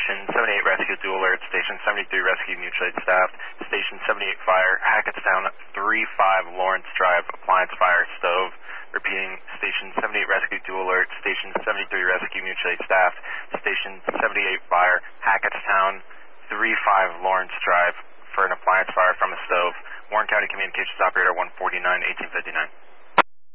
Station 78 Rescue Dual Alert, Station 73 Rescue Mutual Aid Staff, Station 78 Fire, Hackettstown 35 Lawrence Drive, Appliance Fire, Stove. Repeating, Station 78 Rescue Dual Alert, Station 73 Rescue Mutual Aid Staff, Station 78 Fire, Hackettstown 35 Lawrence Drive for an appliance fire from a stove. Warren County Communications Operator 149, 1859.